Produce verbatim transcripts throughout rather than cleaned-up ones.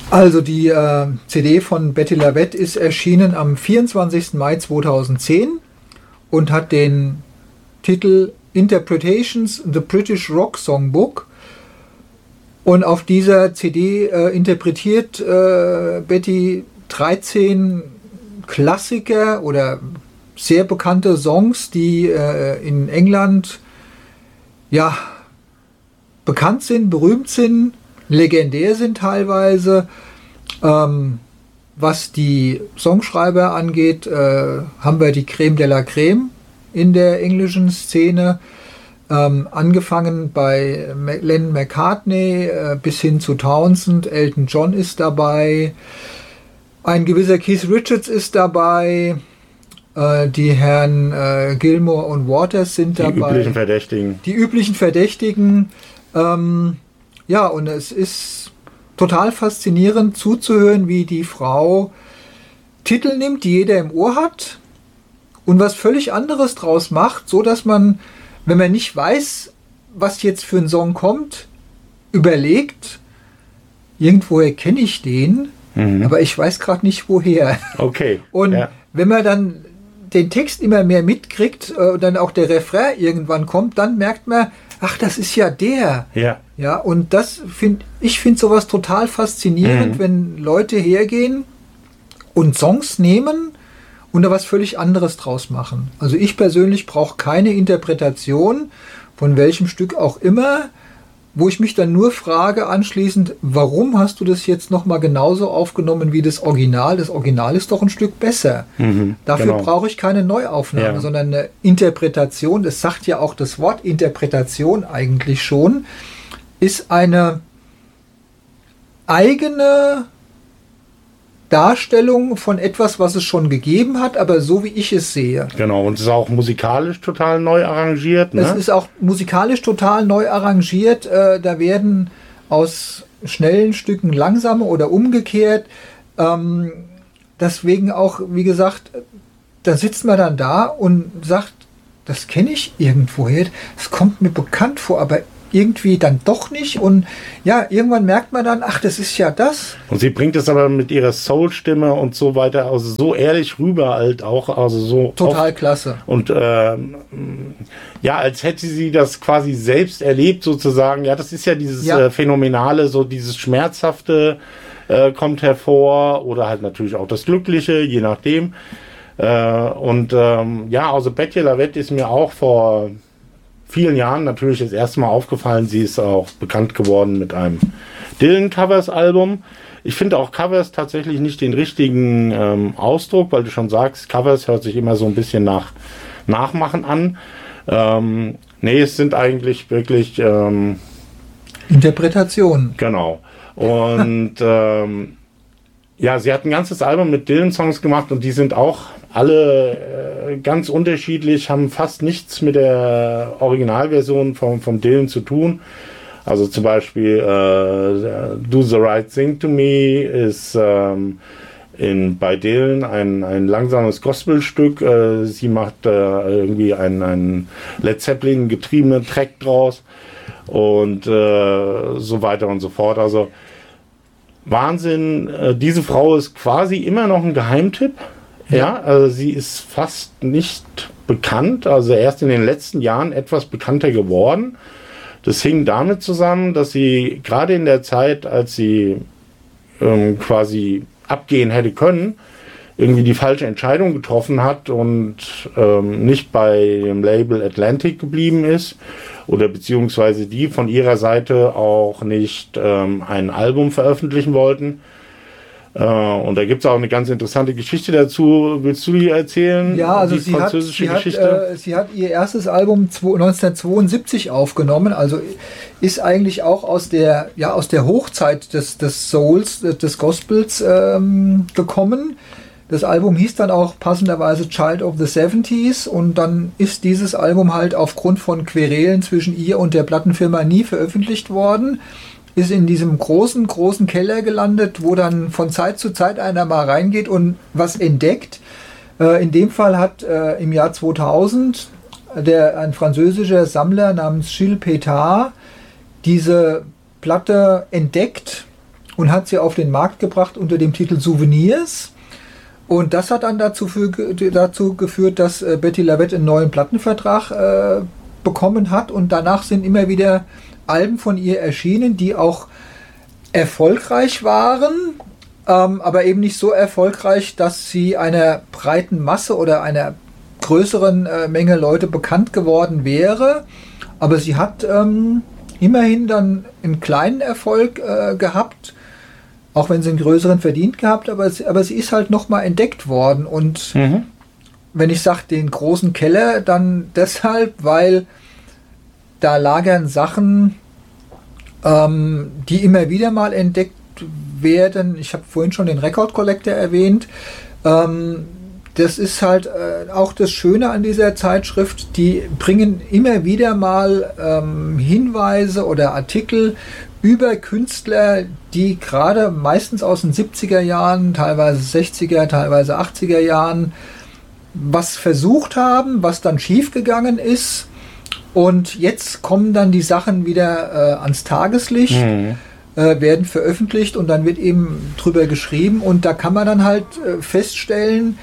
Also die äh, C D von Betti LaVette ist erschienen am vierundzwanzigsten Mai zweitausendzehn und hat den Titel Interpretations, The British Rock Songbook. Und auf dieser C D äh, interpretiert äh, Betti dreizehn Klassiker oder sehr bekannte Songs, die äh, in England ja bekannt sind, berühmt sind, legendär sind teilweise. Ähm, was die Songschreiber angeht, äh, haben wir die Creme de la Creme in der englischen Szene. Ähm, angefangen bei Lennon McCartney äh, bis hin zu Townsend, Elton John ist dabei, ein gewisser Keith Richards ist dabei, äh, die Herren äh, Gilmour und Waters sind die dabei. Die üblichen Verdächtigen. Die üblichen Verdächtigen. Ähm, ja, und es ist total faszinierend zuzuhören, wie die Frau Titel nimmt, die jeder im Ohr hat und was völlig anderes draus macht, so dass man, wenn man nicht weiß, was jetzt für ein Song kommt, überlegt, irgendwoher kenne ich den, mhm. aber ich weiß gerade nicht woher. Okay. Und ja. wenn man dann den Text immer mehr mitkriegt äh, und dann auch der Refrain irgendwann kommt, dann merkt man, ach, das ist ja der. Ja. Ja, und das finde ich finde sowas total faszinierend, mhm. wenn Leute hergehen und Songs nehmen und da was völlig anderes draus machen. Also ich persönlich brauche keine Interpretation von welchem Stück auch immer, wo ich mich dann nur frage anschließend, warum hast du das jetzt nochmal genauso aufgenommen wie das Original? Das Original ist doch ein Stück besser. Mhm, Dafür genau. brauche ich keine Neuaufnahme, ja. sondern eine Interpretation. Das sagt ja auch das Wort Interpretation eigentlich schon, ist eine eigene Darstellung von etwas, was es schon gegeben hat, aber so wie ich es sehe. Genau, und es ist auch musikalisch total neu arrangiert. Ne? Es ist auch musikalisch total neu arrangiert. Äh, da werden aus schnellen Stücken langsame oder umgekehrt. Ähm, deswegen auch, wie gesagt, da sitzt man dann da und sagt, das kenne ich irgendwoher, das kommt mir bekannt vor, aber irgendwie dann doch nicht und ja, irgendwann merkt man dann, ach, das ist ja das. Und sie bringt es aber mit ihrer Soul-Stimme und so weiter, also so ehrlich rüber halt auch, also so total oft. Klasse. Und ähm, ja, als hätte sie das quasi selbst erlebt sozusagen, ja, das ist ja dieses ja. Äh, Phänomenale, so dieses Schmerzhafte äh, kommt hervor oder halt natürlich auch das Glückliche, je nachdem. Äh, und ähm, ja, also Betti LaVette ist mir auch vor vielen Jahren natürlich das erste Mal aufgefallen. Sie ist auch bekannt geworden mit einem Dylan-Covers-Album. Ich finde auch Covers tatsächlich nicht den richtigen ähm, Ausdruck, weil du schon sagst, Covers hört sich immer so ein bisschen nach Nachmachen an. Ähm, nee, es sind eigentlich wirklich ähm, Interpretationen. Genau. Und ähm, ja, sie hat ein ganzes Album mit Dylan-Songs gemacht und die sind auch alle äh, ganz unterschiedlich, haben fast nichts mit der Originalversion vom, vom Dylan zu tun. Also zum Beispiel äh, Do the Right Thing to Me ist ähm, in, bei Dylan ein, ein langsames Gospelstück. Äh, sie macht äh, irgendwie einen, einen Led Zeppelin getriebenen Track draus und äh, so weiter und so fort. Also Wahnsinn, äh, diese Frau ist quasi immer noch ein Geheimtipp. Ja, also sie ist fast nicht bekannt, also erst in den letzten Jahren etwas bekannter geworden. Das hing damit zusammen, dass sie gerade in der Zeit, als sie ähm, quasi abgehen hätte können, irgendwie die falsche Entscheidung getroffen hat und ähm, nicht bei dem Label Atlantic geblieben ist oder beziehungsweise die von ihrer Seite auch nicht ähm, ein Album veröffentlichen wollten. Und da gibt es auch eine ganz interessante Geschichte dazu. Willst du die erzählen? Ja, also sie hat, sie, hat, äh, sie hat ihr erstes Album neunzehnhundertzweiundsiebzig aufgenommen, also ist eigentlich auch aus der, ja, aus der Hochzeit des, des Souls, des Gospels ähm, gekommen. Das Album hieß dann auch passenderweise Child of the seventies und dann ist dieses Album halt aufgrund von Querelen zwischen ihr und der Plattenfirma nie veröffentlicht worden. Ist in diesem großen, großen Keller gelandet, wo dann von Zeit zu Zeit einer mal reingeht und was entdeckt. Äh, in dem Fall hat äh, im Jahr zweitausend der, ein französischer Sammler namens Gilles Pétard diese Platte entdeckt und hat sie auf den Markt gebracht unter dem Titel Souvenirs. Und das hat dann dazu, für, dazu geführt, dass äh, Bettye LaVette einen neuen Plattenvertrag äh, bekommen hat. Und danach sind immer wieder Alben von ihr erschienen, die auch erfolgreich waren, ähm, aber eben nicht so erfolgreich, dass sie einer breiten Masse oder einer größeren äh, Menge Leute bekannt geworden wäre. Aber sie hat ähm, immerhin dann einen kleinen Erfolg äh, gehabt, auch wenn sie einen größeren verdient gehabt, aber sie, aber sie ist halt nochmal entdeckt worden. Und mhm. wenn ich sage, den großen Keller, dann deshalb, weil da lagern Sachen, ähm, die immer wieder mal entdeckt werden. Ich habe vorhin schon den Record Collector erwähnt. Ähm, das ist halt äh, auch das Schöne an dieser Zeitschrift. Die bringen immer wieder mal ähm, Hinweise oder Artikel über Künstler, die gerade meistens aus den siebziger Jahren, teilweise sechziger, teilweise achtziger Jahren was versucht haben, was dann schiefgegangen ist. Und jetzt kommen dann die Sachen wieder äh, ans Tageslicht, mhm. äh, werden veröffentlicht und dann wird eben drüber geschrieben. Und da kann man dann halt äh, feststellen,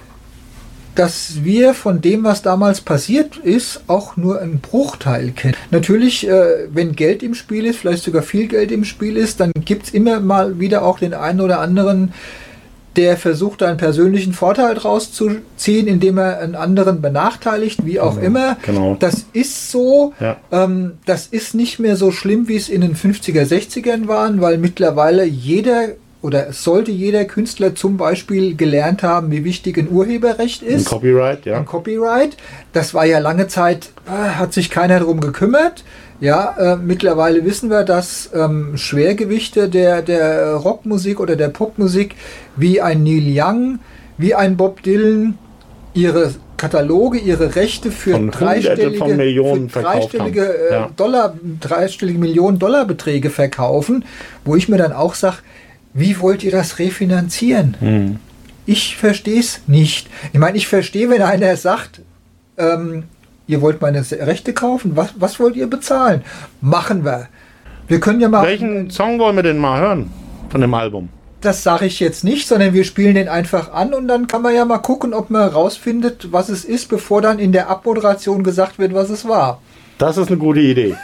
dass wir von dem, was damals passiert ist, auch nur einen Bruchteil kennen. Natürlich, äh, wenn Geld im Spiel ist, vielleicht sogar viel Geld im Spiel ist, dann gibt es immer mal wieder auch den einen oder anderen, der versucht, einen persönlichen Vorteil draus zu ziehen, indem er einen anderen benachteiligt, wie auch ja, immer. Genau. Das ist so. Ja. Ähm, das ist nicht mehr so schlimm, wie es in den fünfziger, sechzigern waren, weil mittlerweile jeder oder es sollte jeder Künstler zum Beispiel gelernt haben, wie wichtig ein Urheberrecht ist. Ein Copyright, ja. Ein Copyright. Das war ja lange Zeit, äh, hat sich keiner darum gekümmert. Ja, äh, mittlerweile wissen wir, dass ähm, Schwergewichte der, der Rockmusik oder der Popmusik wie ein Neil Young, wie ein Bob Dylan ihre Kataloge, ihre Rechte für von dreistellige, von Millionen für dreistellige, äh, ja. Dollar, dreistellige Millionen Dollar Beträge verkaufen, wo ich mir dann auch sage, wie wollt ihr das refinanzieren? Hm. Ich verstehe es nicht. Ich meine, ich verstehe, wenn einer sagt, ähm, ihr wollt meine Rechte kaufen, was, was wollt ihr bezahlen? Machen wir. Wir können ja mal. Welchen Song wollen wir denn mal hören von dem Album? Das sage ich jetzt nicht, sondern wir spielen den einfach an und dann kann man ja mal gucken, ob man rausfindet, was es ist, bevor dann in der Abmoderation gesagt wird, was es war. Das ist eine gute Idee.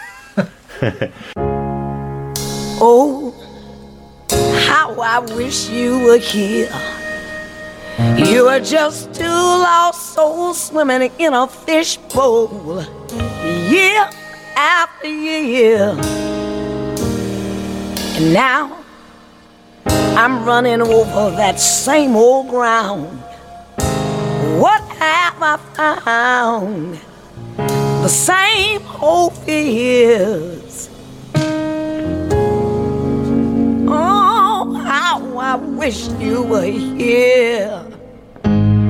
Oh, how I wish you were here. You are just two lost souls swimming in a fishbowl, year after year. And now I'm running over that same old ground. What have I found? The same old fears. Oh, how I wish you were here.